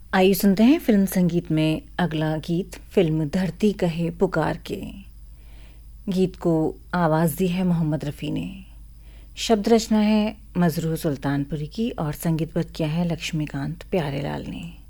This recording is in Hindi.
आइए सुनते हैं फिल्म संगीत में अगला गीत। फिल्म धरती कहे पुकार के गीत को आवाज़ दी है मोहम्मद रफ़ी ने। शब्द रचना है मजरूह सुल्तानपुरी की और संगीतबद्ध किया है लक्ष्मीकांत प्यारेलाल ने।